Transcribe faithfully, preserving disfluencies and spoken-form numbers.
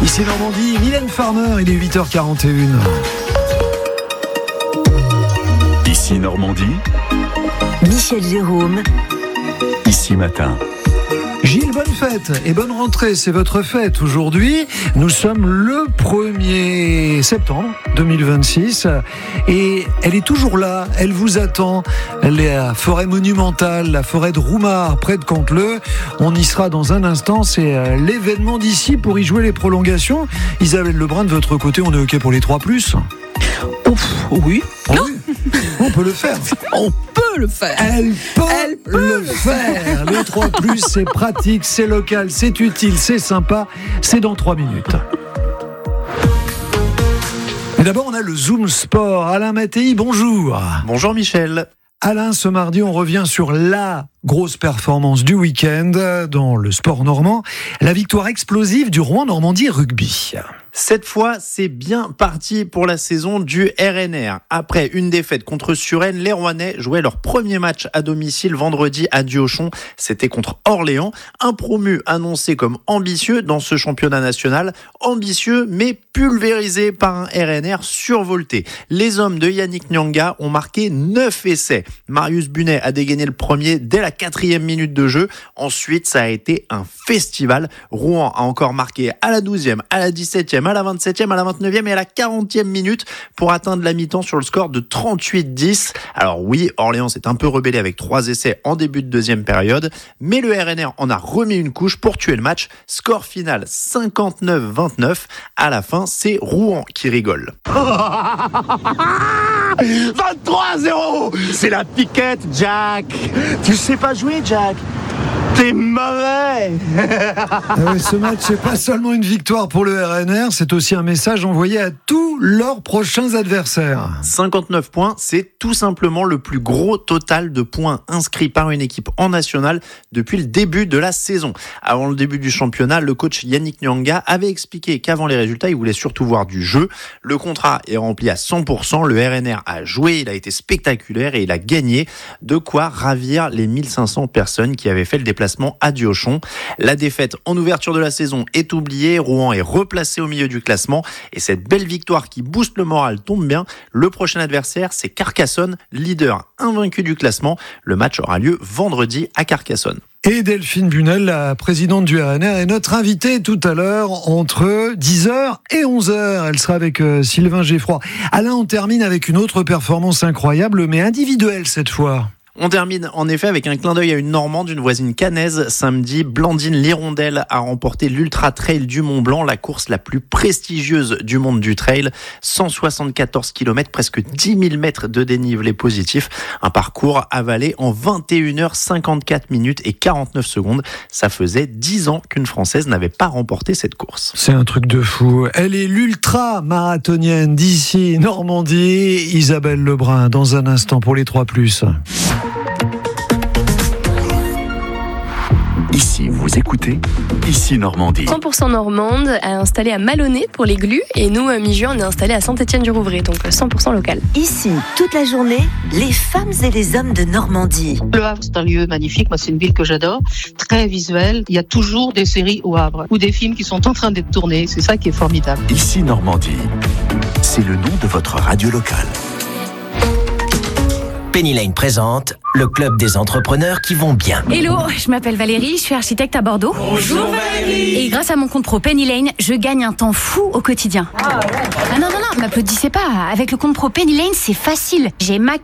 Ici Normandie, Mylène Farmer, il est huit heures quarante et une. Ici Normandie, Michel Jérôme. Ici Matin. Gilles, bonne fête et bonne rentrée, c'est votre fête aujourd'hui. Nous sommes le premier septembre deux mille vingt-six et elle est toujours là, elle vous attend. La forêt monumentale, la forêt de Roumard, près de Canteleu. On y sera dans un instant, c'est l'événement d'ici pour y jouer les prolongations. Isabelle Lebrun, de votre côté, on est OK pour les trois plus? Ouf, oui. Oh, oui. On peut le faire. On peut le faire. Elle peut, Elle peut le faire. Les trois plus, c'est pratique, c'est local, c'est utile, c'est sympa. C'est dans trois minutes. Et d'abord, on a le Zoom Sport. Alain Mattei, bonjour. Bonjour Michel. Alain, ce mardi, on revient sur la grosse performance du week-end dans le sport normand. La victoire explosive du Rouen Normandie Rugby. Cette fois, c'est bien parti pour la saison du R N R. Après une défaite contre Suresnes, les Rouennais jouaient leur premier match à domicile vendredi à Diochon. C'était contre Orléans. Un promu annoncé comme ambitieux dans ce championnat national. Ambitieux, mais pulvérisé par un R N R survolté. Les hommes de Yannick Nyanga ont marqué neuf essais. Marius Bunet a dégainé le premier dès la quatrième minute de jeu. Ensuite, ça a été un festival. Rouen a encore marqué à la douzième, à la dix-septième, à la vingt-septième, à la vingt-neuvième et à la quarantième minute pour atteindre la mi-temps sur le score de trente-huit dix. Alors oui, Orléans s'est un peu rebellé avec trois essais en début de deuxième période, mais le R N R en a remis une couche pour tuer le match. Score final cinquante-neuf vingt-neuf. À la fin, c'est Rouen qui rigole. vingt-trois à zéro. C'est la piquette, Jack. Tu sais pas jouer, Jack. T'es mauvais. Ah oui, ce match, c'est pas seulement une victoire pour le R N R, c'est aussi un message envoyé à tous leurs prochains adversaires. cinquante-neuf points, c'est tout simplement le plus gros total de points inscrits par une équipe en nationale depuis le début de la saison. Avant le début du championnat, le coach Yannick Nyanga avait expliqué qu'avant les résultats, il voulait surtout voir du jeu. Le contrat est rempli à cent pour cent, le R N R a joué, il a été spectaculaire et il a gagné, de quoi ravir les mille cinq cents personnes qui avaient fait le déplacement à Diochon. La défaite en ouverture de la saison est oubliée, Rouen est replacé au milieu du classement et cette belle victoire qui booste le moral tombe bien. Le prochain adversaire, c'est Carcassonne, leader invaincu du classement. Le match aura lieu vendredi à Carcassonne. Et Delphine Bunel, la présidente du R N R, est notre invitée tout à l'heure entre dix heures et onze heures. Elle sera avec euh, Sylvain Geffroy. Alain, on termine avec une autre performance incroyable, mais individuelle cette fois. On termine en effet avec un clin d'œil à une Normande, une voisine caennaise. Samedi, Blandine Lirondelle a remporté l'Ultra Trail du Mont Blanc, la course la plus prestigieuse du monde du trail. cent soixante-quatorze kilomètres, presque dix mille mètres de dénivelé positif. Un parcours avalé en vingt et une heures cinquante-quatre minutes et quarante-neuf secondes. Ça faisait dix ans qu'une Française n'avait pas remporté cette course. C'est un truc de fou. Elle est l'ultra marathonienne d'ici Normandie. Isabelle Lebrun, dans un instant pour les trois plus. Ici, vous écoutez, ici Normandie. cent pour cent normande, installée à Malonnet pour les glues. Et nous, à mi-juin, on est installé à Saint-Étienne-du-Rouvray, donc cent pour cent local. Ici, toute la journée, les femmes et les hommes de Normandie. Le Havre, c'est un lieu magnifique. Moi, c'est une ville que j'adore. Très visuelle. Il y a toujours des séries au Havre ou des films qui sont en train d'être tournés. C'est ça qui est formidable. Ici Normandie, c'est le nom de votre radio locale. Penny Lane présente le club des entrepreneurs qui vont bien. Hello, je m'appelle Valérie, je suis architecte à Bordeaux. Bonjour Valérie. Et grâce à mon compte pro Penny Lane, je gagne un temps fou au quotidien. Ah, ouais. ah non, non, non, m'applaudissez pas. Avec le compte pro Penny Lane, c'est facile. J'ai ma